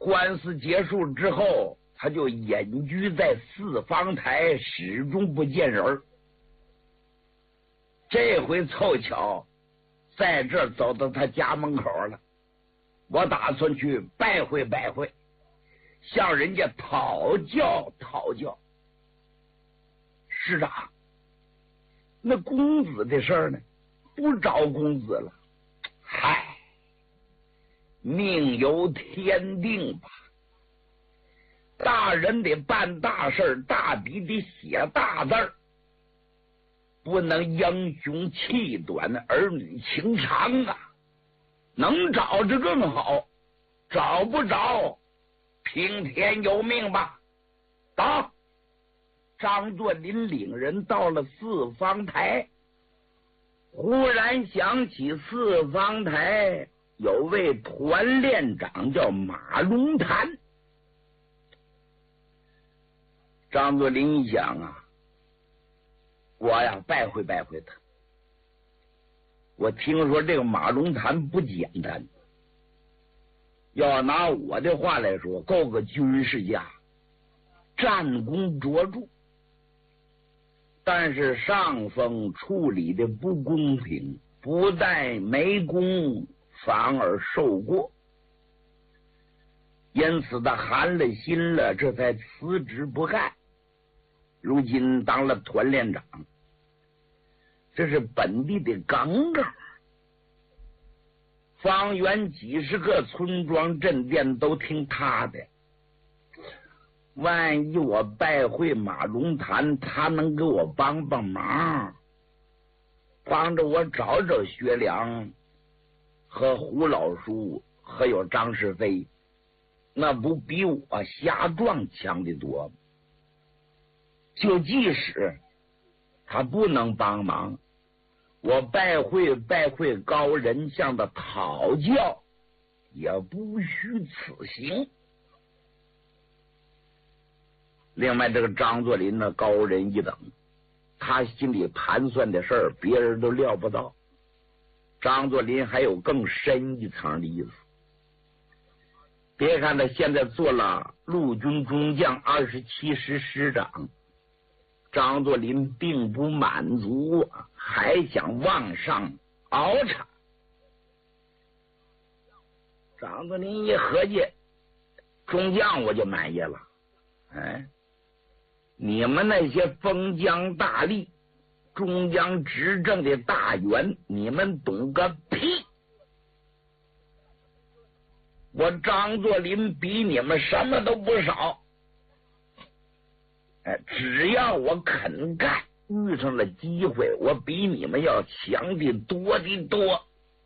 官司结束之后，他就隐居在四方台，始终不见人。这回凑巧在这儿走到他家门口了，我打算去拜会拜会，向人家讨教讨教。师长，那公子的事儿呢？不找公子了。嗨，命由天定吧。大人得办大事，大笔得写大字儿，不能英雄气短，儿女情长啊。能找着更好，找不着，听天由命吧。到，张作霖领人到了四方台，忽然想起四方台有位团练长叫马龙潭。张作霖一想啊，我呀拜会拜会他。我听说这个马龙潭不简单，要拿我的话来说，够个军事家，战功卓著。但是上峰处理的不公平，不但没功，反而受过，因此他寒了心了，这才辞职不干。如今当了团练长，这是本地的杠杠，方圆几十个村庄镇店都听他的。万一我拜会马龙潭，他能给我帮帮忙，帮着我找找薛良和胡老叔，还有张世飞，那不比我瞎撞强得多吗？就即使他不能帮忙，我拜会拜会高人，向他讨教，也不虚此行。另外，这个张作霖呢，高人一等，他心里盘算的事儿，别人都料不到。张作霖还有更深一层的意思。别看他现在做了陆军中将27师师长，张作霖并不满足，还想往上熬茶。张作霖一合计，中将我就满意了。你们那些封疆大吏、中央执政的大员，你们懂个屁！我张作霖比你们什么都不少。只要我肯干，遇上了机会，我比你们要强的多的多。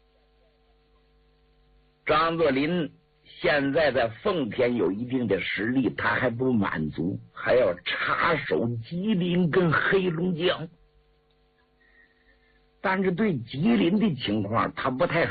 张作霖现在在奉天有一定的实力，他还不满足，还要插手吉林跟黑龙江。但是对吉林的情况他不太